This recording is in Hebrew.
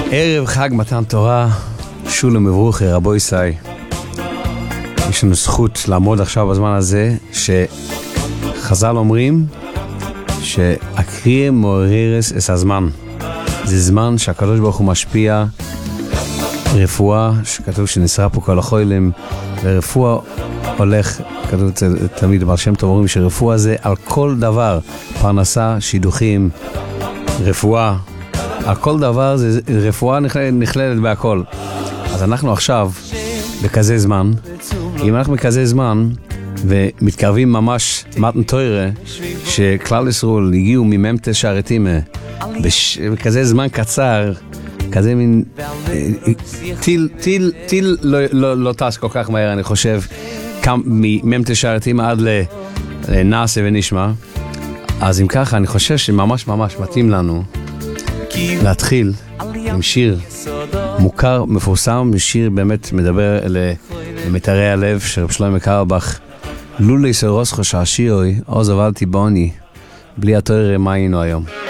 ערב חג מתן תורה, שולם מברוכה, רבו ישראל. יש לנו זכות לעמוד עכשיו בזמן הזה, שחז"ל אומרים שהקריאה מעוררת את הזמן. זה זמן שהקדוש ברוך הוא משפיע רפואה, שכתוב שנשרה פה כל החולים, ורפואה הולך, כתוב תמיד בעל שם טוב אומרים שרפואה זה על כל דבר, פרנסה, שידוכים, רפואה, על כל דבר, זה רפואה נכללת בהכל. אז אנחנו עכשיו בכזה זמן, אם אנחנו בכזה זמן ומתקרבים ממש מתן תורה, שכלל ישראל הגיעו מממתס שערתימה, בכזה זמן קצר, כזה מין טיל לא טס כל כך מהר, אני חושב, מממתס שערתימה עד לנעשה ונשמע. אז אם ככה, אני חושב שממש ממש מתאים לנו להתחיל עם שיר מוכר, מפורסם, שיר באמת מדבר למטרי הלב של רב שלמה קרליבך. לולי סרוסחו שעשירי, עוז אבל תיבוני, בלי התורה מה היינו היום.